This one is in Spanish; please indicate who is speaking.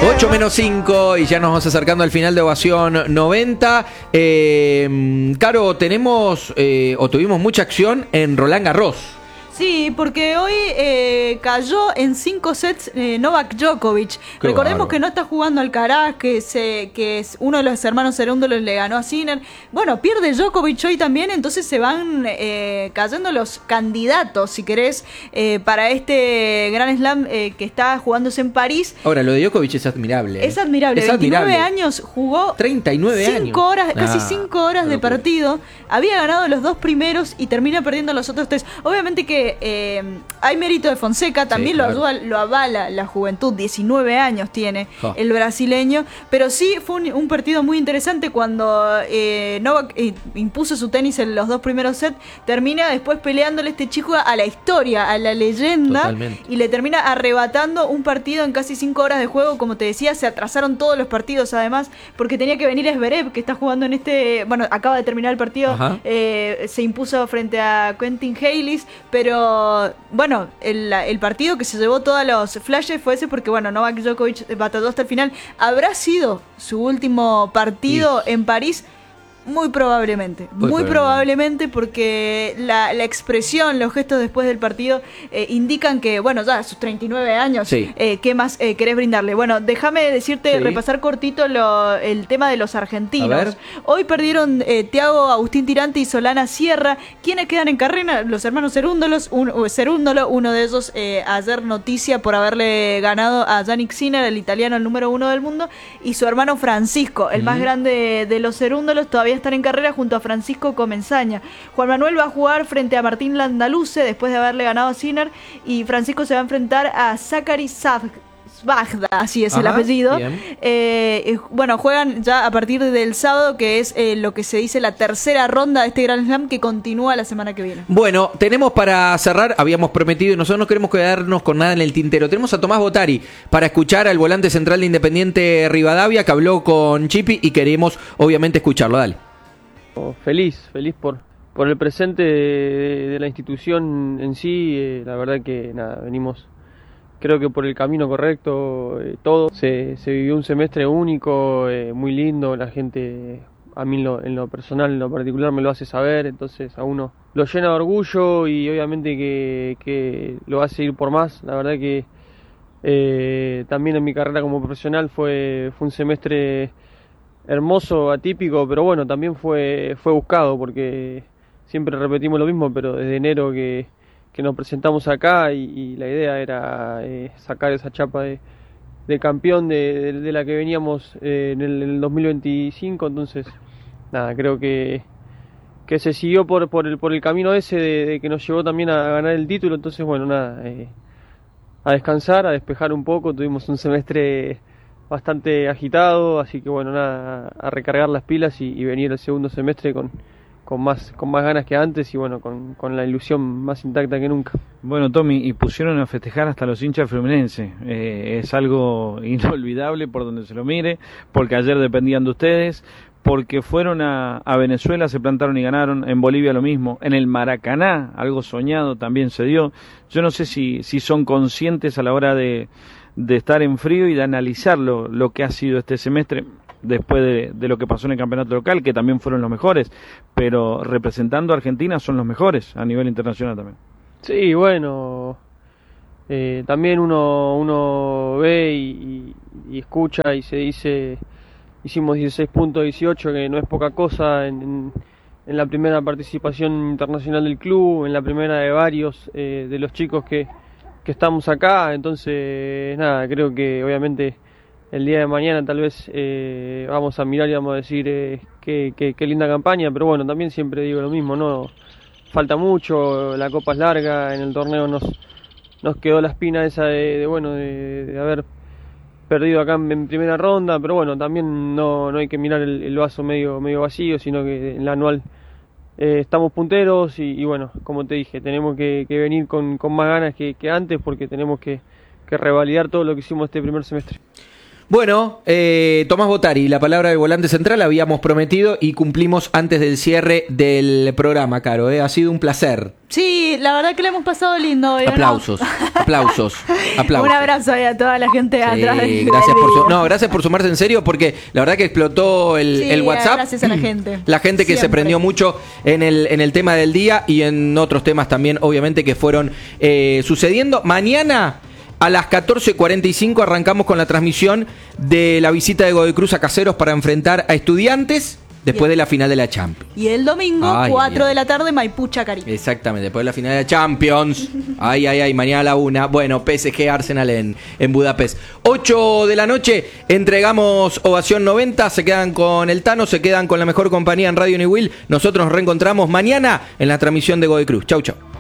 Speaker 1: 8 menos 5 y ya nos vamos acercando al final de Ovación 90. Caro, tenemos o tuvimos mucha acción en Roland Garros.
Speaker 2: Sí, porque hoy cayó en 5 sets Novak Djokovic.
Speaker 1: Qué
Speaker 2: Recordemos
Speaker 1: bárbaro.
Speaker 2: que no está jugando Alcaraz, que es uno de los hermanos Cerúndolos, le ganó a Sinner. Bueno, pierde Djokovic hoy también, entonces se van cayendo los candidatos, si querés, para este Grand Slam que está jugándose en París.
Speaker 1: Ahora, lo de Djokovic es admirable.
Speaker 2: Es admirable,
Speaker 1: Es
Speaker 2: 29
Speaker 1: admirable.
Speaker 2: años, jugó
Speaker 1: 39 años.
Speaker 2: 5 horas, casi
Speaker 1: Ah,
Speaker 2: 5 horas de
Speaker 1: locura.
Speaker 2: partido. Había ganado los 2 primeros y termina perdiendo los otros 3. Obviamente que hay mérito de Fonseca, también
Speaker 1: Sí, claro.
Speaker 2: lo ayuda, lo avala la juventud, 19 años tiene
Speaker 1: Oh.
Speaker 2: el brasileño, pero sí fue un partido muy interesante cuando Novak impuso su tenis en los 2 primeros sets, termina después peleándole este chico a la historia, a la leyenda,
Speaker 1: Totalmente.
Speaker 2: y le termina arrebatando un partido en casi 5 horas de juego. Como te decía, se atrasaron todos los partidos además, porque tenía que venir Zverev, que está jugando en bueno, acaba de terminar el partido,
Speaker 1: Ajá.
Speaker 2: se impuso frente a Quentin Halys, pero bueno, el partido que se llevó todos los flashes fue ese, porque bueno, Novak Djokovic batalló hasta el final. ¿Habrá sido su último partido en París? Muy probablemente, muy probablemente, porque la expresión, los gestos después del partido indican que, bueno, ya a sus 39 años,
Speaker 1: Sí.
Speaker 2: ¿qué más querés brindarle? Bueno, déjame decirte,
Speaker 1: Sí.
Speaker 2: repasar cortito el tema de los
Speaker 1: A
Speaker 2: argentinos.
Speaker 1: ver.
Speaker 2: Hoy perdieron Thiago Agustín Tirante y Solana Sierra. ¿Quiénes quedan en carrera? Los hermanos Cerúndolo, uno de ellos ayer noticia por haberle ganado a Yannick Sinner, el italiano, el número 1 del mundo, y su hermano Francisco, el más grande de los Cerúndolos, todavía están en carrera junto a Francisco Comenzaña. Juan Manuel va a jugar frente a Martín Landaluce después de haberle ganado a Sinner, y Francisco se va a enfrentar a Zachary Svagda, así es el
Speaker 1: Ajá,
Speaker 2: apellido.
Speaker 1: bien.
Speaker 2: Bueno, juegan ya a partir del sábado, que es lo que se dice la tercera ronda de este Grand Slam, que continúa la semana que viene.
Speaker 1: Bueno, tenemos para cerrar, habíamos prometido y nosotros no queremos quedarnos con nada en el tintero. Tenemos a Tomás Botari para escuchar al volante central de Independiente Rivadavia, que habló con Chipi, y queremos obviamente escucharlo. Dale.
Speaker 3: Feliz por el presente de la institución en sí. La verdad que nada, venimos, creo que por el camino correcto, todo. Se vivió un semestre único, muy lindo. La gente, a mí en lo personal, en lo particular, me lo hace saber, entonces a uno lo llena de orgullo, y obviamente que lo hace ir por más. La verdad que también en mi carrera como profesional fue un semestre hermoso, atípico, pero bueno, también fue buscado, porque siempre repetimos lo mismo, pero desde enero que nos presentamos acá, y la idea era sacar esa chapa de campeón de la que veníamos en el 2025. Entonces nada, creo que se siguió por el camino ese de que nos llevó también a ganar el título. Entonces bueno, nada, a descansar, a despejar un poco. Tuvimos un semestre bastante agitado, así que bueno, nada, a recargar las pilas y venir el segundo semestre con más ganas que antes, y bueno, con la ilusión más intacta que nunca.
Speaker 4: Bueno, Tommy, y pusieron a festejar hasta los hinchas fluminenses. Es algo inolvidable por donde se lo mire, porque ayer dependían de ustedes, porque fueron a Venezuela, se plantaron y ganaron, en Bolivia lo mismo, en el Maracaná, algo soñado también se dio. Yo no sé si son conscientes a la hora de estar en frío y de analizar lo que ha sido este semestre, después de lo que pasó en el campeonato local, que también fueron los mejores, pero representando a Argentina son los mejores a nivel internacional también.
Speaker 3: Sí, bueno, también uno ve y escucha y se dice, hicimos 16 puntos 18, que no es poca cosa en la primera participación internacional del club, en la primera de varios de los chicos que estamos acá. Entonces nada, creo que obviamente el día de mañana tal vez vamos a mirar y vamos a decir qué linda campaña, pero bueno, también siempre digo lo mismo, no falta mucho, la copa es larga, en el torneo nos quedó la espina esa de haber perdido acá en primera ronda, pero bueno, también no hay que mirar el vaso medio vacío, sino que en la anual estamos punteros, y bueno, como te dije, tenemos que venir con más ganas que antes, porque tenemos que revalidar todo lo que hicimos este primer semestre.
Speaker 1: Bueno, Tomás Botari, la palabra del volante central, habíamos prometido y cumplimos antes del cierre del programa, Caro. Ha sido un placer.
Speaker 2: Sí, la verdad que le hemos pasado lindo hoy, ¿no?
Speaker 1: Aplausos.
Speaker 2: Un abrazo a toda la gente de atrás.
Speaker 1: Gracias por sumarse en serio, porque la verdad que explotó el WhatsApp.
Speaker 2: Gracias a la gente.
Speaker 1: La gente que
Speaker 2: Siempre.
Speaker 1: se prendió mucho en el tema del día y en otros temas también, obviamente, que fueron sucediendo. Mañana a las 14:45 arrancamos con la transmisión de la visita de Godoy Cruz a Caseros para enfrentar a Estudiantes después de la final de la Champions.
Speaker 2: Y el domingo, 4 de la tarde, Maipú Chacarita.
Speaker 1: Exactamente, después de la final de la Champions. Mañana a la 1. Bueno, PSG Arsenal en Budapest. 8 de la noche, entregamos Ovación 90. Se quedan con el Tano, se quedan con la mejor compañía en Radio New Will. Nosotros nos reencontramos mañana en la transmisión de Godoy Cruz. Chau, chau.